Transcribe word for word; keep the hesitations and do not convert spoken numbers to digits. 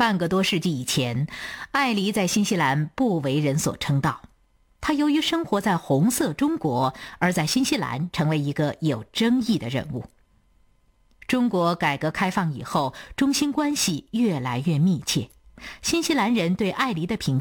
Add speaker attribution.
Speaker 1: 半个多世纪以前，艾黎在新西兰不为人所称道。他由于生活在红色中国，而在新西兰成为一个有争议的人物。中国改革开放以后，中新关系越来越密切。新西兰人对艾黎的评价